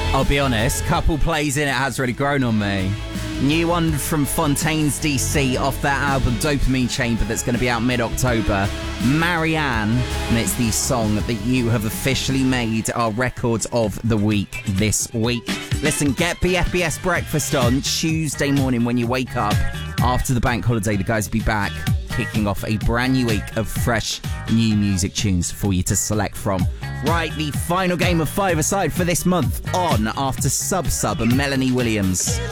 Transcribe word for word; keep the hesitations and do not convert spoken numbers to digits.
I'll be honest, couple plays in it has really grown on me. New one from Fontaines D C off their album Dopamine Chamber that's going to be out mid-October. Marianne, and it's the song that you have officially made our records of the week this week. Listen, get B F B S Breakfast on Tuesday morning when you wake up. After the bank holiday, the guys will be back, kicking off a brand new week of fresh new music tunes for you to select from. Right, the final game of five-a-side for this month on after Sub Sub and Melanie Williams.